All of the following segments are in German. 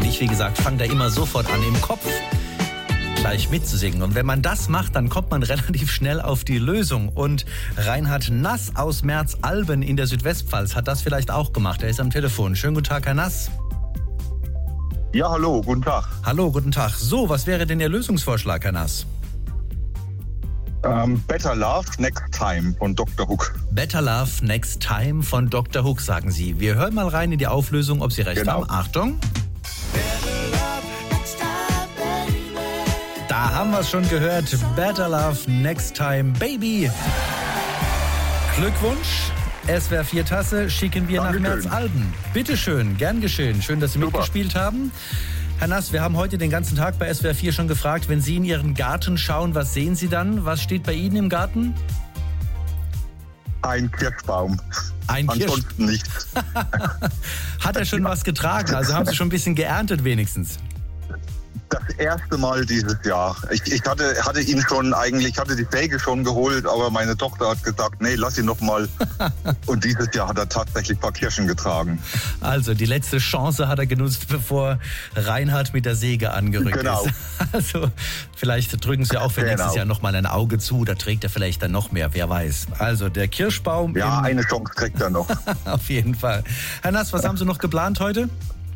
ich, wie gesagt, fange da immer sofort an, im Kopf gleich mitzusingen. Und wenn man das macht, dann kommt man relativ schnell auf die Lösung. Und Reinhard Nass aus Merzalben in der Südwestpfalz hat das vielleicht auch gemacht. Er ist am Telefon. Schönen guten Tag, Herr Nass. Ja, hallo, guten Tag. Hallo, guten Tag. So, was wäre denn Ihr Lösungsvorschlag, Herr Nass? Better Love Next Time von Dr. Hook. Better Love Next Time von Dr. Hook, sagen Sie. Wir hören mal rein in die Auflösung, ob Sie recht Genau. haben. Achtung. Da haben wir es schon gehört. Better Love Next Time, Baby. Glückwunsch. SWR 4 Tasse schicken wir Dankeschön. nach Merzalben. Bitteschön, gern geschehen. Schön, dass Sie Super. mitgespielt haben. Herr Nass, wir haben heute den ganzen Tag bei SWR 4 schon gefragt, wenn Sie in Ihren Garten schauen, was sehen Sie dann? Was steht bei Ihnen im Garten? Ein Kirschbaum. Ein Ansonsten nichts. Hat er schon was getragen? Also haben Sie schon ein bisschen geerntet wenigstens? Das erste Mal dieses Jahr. Ich hatte ihn schon eigentlich, hatte die Säge schon geholt, aber meine Tochter hat gesagt, nee, lass ihn noch mal. Und dieses Jahr hat er tatsächlich ein paar Kirschen getragen. Also die letzte Chance hat er genutzt, bevor Reinhard mit der Säge angerückt Genau. ist. Also vielleicht drücken Sie auch für nächstes Jahr noch mal ein Auge zu, da trägt er vielleicht dann noch mehr, wer weiß. Also der Kirschbaum. Ja, eine Chance kriegt er noch. Auf jeden Fall. Herr Nass, was haben Sie noch geplant heute?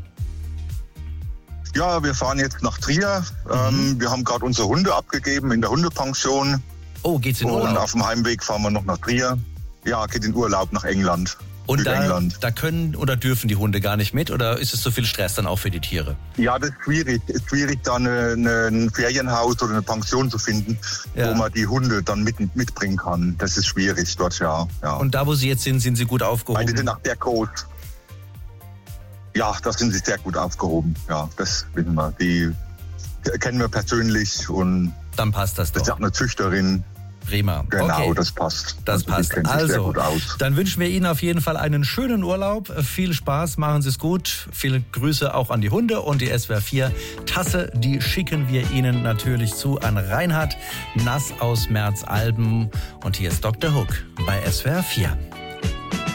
Ja, wir fahren jetzt nach Trier. Wir haben gerade unsere Hunde abgegeben in der Hundepension. Oh, geht's in Urlaub? Und auf dem Heimweg fahren wir noch nach Trier. Ja, geht in Urlaub nach England. Und England. da können oder dürfen die Hunde gar nicht mit? Oder ist es so viel Stress dann auch für die Tiere? Ja, das ist schwierig. Es ist schwierig, da ein Ferienhaus oder eine Pension zu finden, wo man die Hunde dann mitbringen kann. Das ist schwierig dort, ja. Und da, wo Sie jetzt sind Sie gut aufgehoben? Weil die sind auch sehr groß. Ja, da sind sie sehr gut aufgehoben. Ja, das wissen wir. Die kennen wir persönlich und dann passt das doch. Das ist auch eine Züchterin. Prima. Genau, okay. das passt. Das passt. Die kennt sich sehr gut aus. Dann wünschen wir Ihnen auf jeden Fall einen schönen Urlaub. Viel Spaß, machen Sie es gut. Viele Grüße auch an die Hunde und die SWR 4 Tasse, die schicken wir Ihnen natürlich zu an Reinhard Nass aus Merzalben. Und hier ist Dr. Hook bei SWR 4.